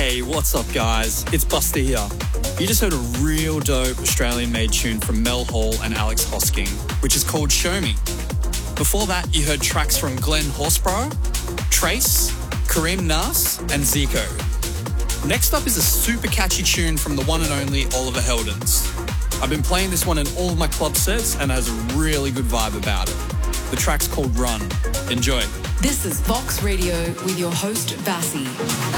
Hey, what's up, guys? It's Buster here. You just heard a real dope Australian-made tune from Mel Hall and Alex Hosking, which is called Show Me. Before that, you heard tracks from Glenn Horsborough, Trace, Kareem Nas, and Zico. Next up is a super catchy tune from the one and only Oliver Heldens. I've been playing this one in all of my club sets and it has a really good vibe about it. The track's called Run. Enjoy. This is Vox Radio with your host, Vassy.